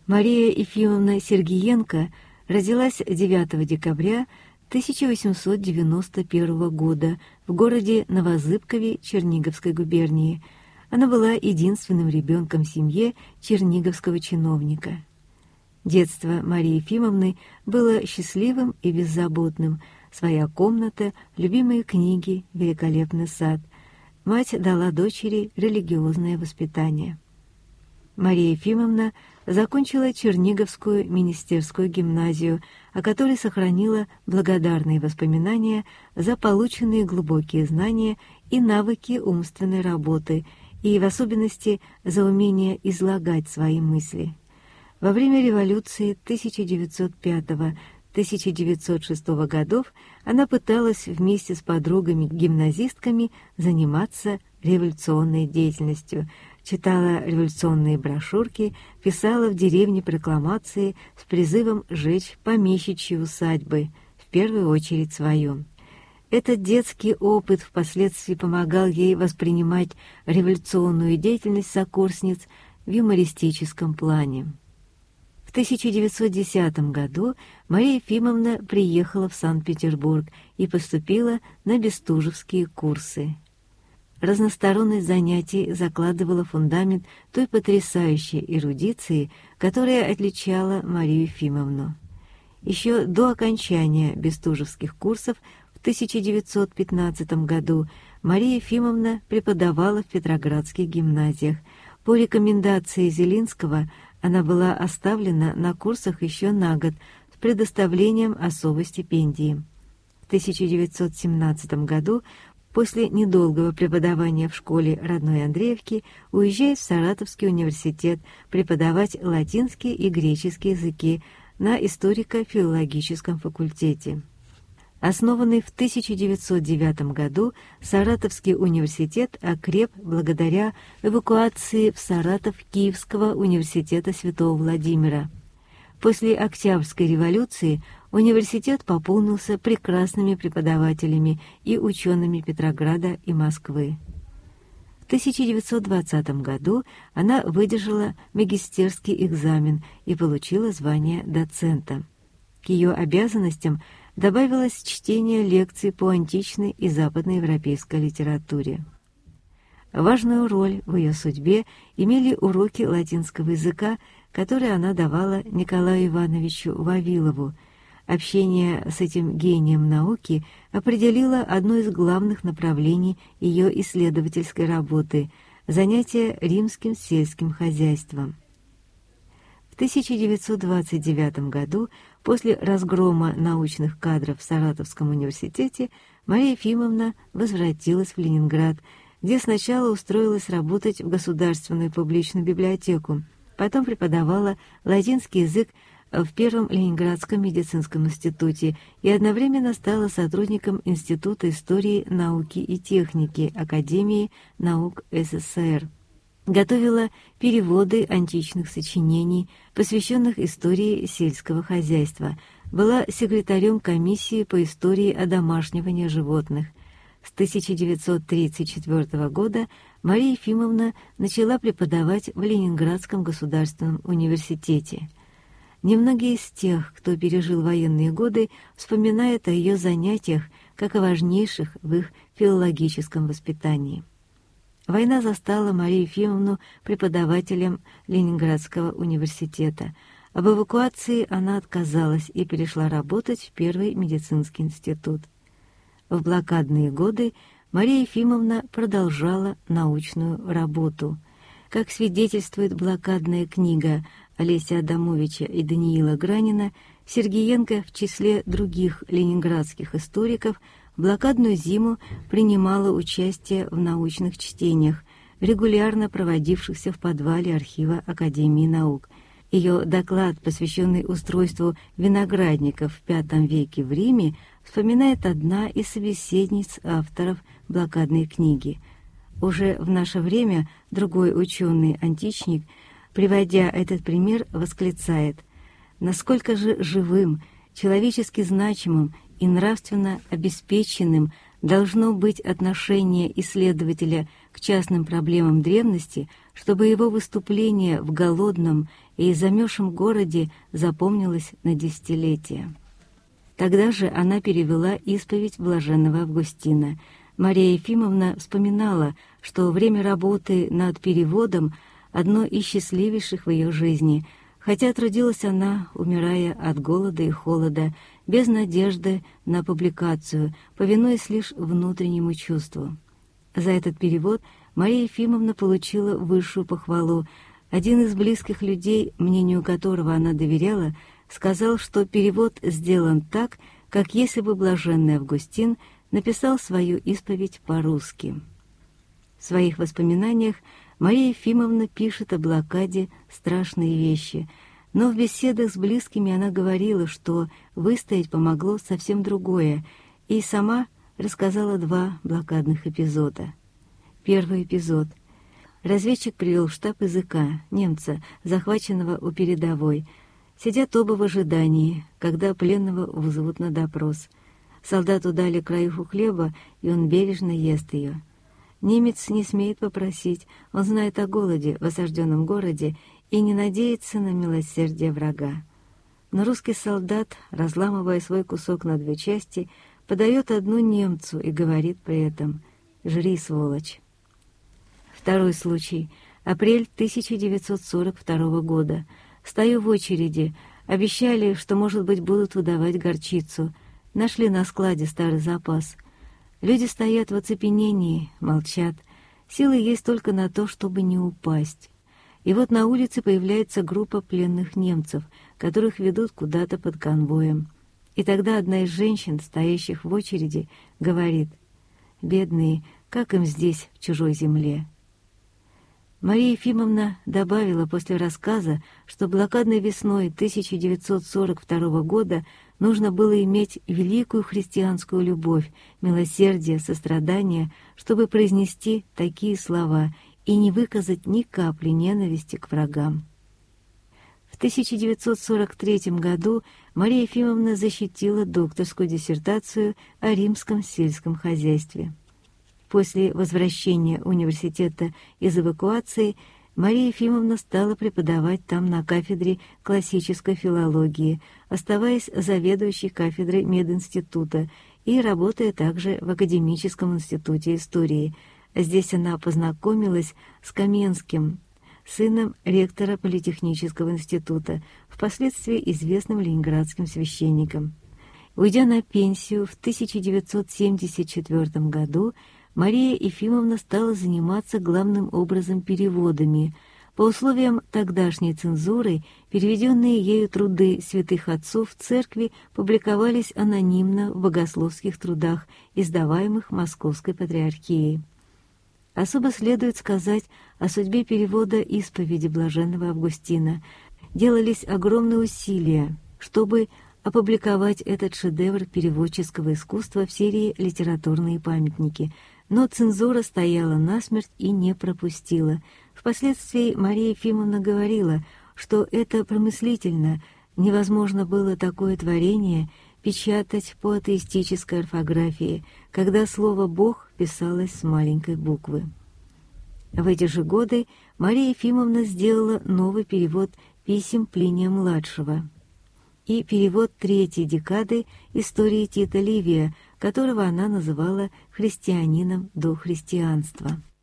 Мария Ефимовна Сергиенко родилась 9 декабря 1891 года в городе Новозыбкове Черниговской губернии. Она была единственным ребенком в семье черниговского чиновника. Детство Марии Ефимовны было счастливым и беззаботным. Своя комната, любимые книги, великолепный сад. Мать дала дочери религиозное воспитание. Мария Ефимовна закончила Черниговскую министерскую гимназию, о которой сохранила благодарные воспоминания за полученные глубокие знания и навыки умственной работы, и в особенности за умение излагать свои мысли. Во время революции 1905-1906 годов она пыталась вместе с подругами-гимназистками заниматься революционной деятельностью, читала революционные брошюрки, писала в деревне прокламации с призывом сжечь помещичьи усадьбы, в первую очередь свою. Этот детский опыт впоследствии помогал ей воспринимать революционную деятельность сокурсниц в юмористическом плане. В 1910 году Мария Ефимовна приехала в Санкт-Петербург и поступила на бестужевские курсы. Разносторонность занятий закладывала фундамент той потрясающей эрудиции, которая отличала Марию Ефимовну. Еще до окончания бестужевских курсов в 1915 году Мария Ефимовна преподавала в петроградских гимназиях. По рекомендации Зелинского она была оставлена на курсах еще на год с предоставлением особой стипендии. В 1917 году после недолгого преподавания в школе родной Андреевки уезжает в Саратовский университет преподавать латинский и греческий языки на историко-филологическом факультете. Основанный в 1909 году, Саратовский университет окреп благодаря эвакуации в Саратов Киевского университета Святого Владимира. После Октябрьской революции университет пополнился прекрасными преподавателями и учеными Петрограда и Москвы. В 1920 году она выдержала магистерский экзамен и получила звание доцента. К ее обязанностям добавилось чтение лекций по античной и западноевропейской литературе. Важную роль в ее судьбе имели уроки латинского языка, которые она давала Николаю Ивановичу Вавилову. Общение с этим гением науки определило одно из главных направлений ее исследовательской работы – занятие римским сельским хозяйством. В 1929 году, после разгрома научных кадров в Саратовском университете, Мария Ефимовна возвратилась в Ленинград, где сначала устроилась работать в Государственную публичную библиотеку, потом преподавала латинский язык в Первом Ленинградском медицинском институте и одновременно стала сотрудником Института истории, науки и техники Академии наук СССР. Готовила переводы античных сочинений, посвященных истории сельского хозяйства, была секретарем комиссии по истории одомашнивания животных. С 1934 года Мария Ефимовна начала преподавать в Ленинградском государственном университете. Немногие из тех, кто пережил военные годы, вспоминают о ее занятиях как о важнейших в их филологическом воспитании. Война застала Марию Ефимовну преподавателем Ленинградского университета. Об эвакуации она отказалась и перешла работать в Первый медицинский институт. В блокадные годы Мария Ефимовна продолжала научную работу. Как свидетельствует блокадная книга Олеся Адамовича и Даниила Гранина, Сергиенко в числе других ленинградских историков в блокадную зиму принимала участие в научных чтениях, регулярно проводившихся в подвале архива Академии наук. Ее доклад, посвященный устройству виноградников в V веке в Риме, вспоминает одна из собеседниц авторов блокадной книги. Уже в наше время другой ученый-античник, приводя этот пример, восклицает: «Насколько же живым, человечески значимым и нравственно обеспеченным должно быть отношение исследователя к частным проблемам древности, чтобы его выступление в голодном и замерзшем городе запомнилось на десятилетия. Тогда же она перевела исповедь блаженного Августина. Мария Ефимовна вспоминала, что время работы над переводом одно из счастливейших в ее жизни, хотя трудилась она, умирая от голода и холода, без надежды на публикацию, повинуясь лишь внутреннему чувству. За этот перевод Мария Ефимовна получила высшую похвалу. Один из близких людей, мнению которого она доверяла, сказал, что перевод сделан так, как если бы блаженный Августин написал свою исповедь по-русски. В своих воспоминаниях Мария Ефимовна пишет о блокаде страшные вещи, но в беседах с близкими она говорила, что выстоять помогло совсем другое, и сама рассказала два блокадных эпизода. Первый эпизод. Разведчик привел в штаб языка, немца, захваченного у передовой. Сидят оба в ожидании, когда пленного вызовут на допрос. Солдату дали краюху хлеба, и он бережно ест ее. Немец не смеет попросить, он знает о голоде в осажденном городе и не надеется на милосердие врага. Но русский солдат, разламывая свой кусок на две части, подает одну немцу и говорит при этом: «Жри, сволочь». Второй случай. Апрель 1942 года. Стою в очереди. Обещали, что, может быть, будут выдавать горчицу. Нашли на складе старый запас. Люди стоят в оцепенении, молчат. Силы есть только на то, чтобы не упасть. И вот на улице появляется группа пленных немцев, которых ведут куда-то под конвоем. И тогда одна из женщин, стоящих в очереди, говорит: «Бедные, как им здесь, в чужой земле». Мария Ефимовна добавила после рассказа, что блокадной весной 1942 года нужно было иметь великую христианскую любовь, милосердие, сострадание, чтобы произнести такие слова и не выказать ни капли ненависти к врагам. В 1943 году Мария Ефимовна защитила докторскую диссертацию о римском сельском хозяйстве. После возвращения университета из эвакуации Мария Ефимовна стала преподавать там на кафедре классической филологии, оставаясь заведующей кафедрой мединститута и работая также в Академическом институте истории. Здесь она познакомилась с Каменским, сыном ректора Политехнического института, впоследствии известным ленинградским священником. Уйдя на пенсию в 1974 году, Мария Ефимовна стала заниматься главным образом переводами. По условиям тогдашней цензуры, переведенные ею труды святых отцов в церкви публиковались анонимно в богословских трудах, издаваемых Московской Патриархией. Особо следует сказать о судьбе перевода исповеди блаженного Августина. Делались огромные усилия, чтобы опубликовать этот шедевр переводческого искусства в серии «Литературные памятники», но цензура стояла насмерть и не пропустила. Впоследствии Мария Ефимовна говорила, что это промыслительно, невозможно было такое творение печатать по атеистической орфографии, когда слово «Бог» писалось с маленькой буквы. В эти же годы Мария Ефимовна сделала новый перевод писем Плиния-младшего и перевод третьей декады истории Тита Livia, которого она называла «христианином до христианства».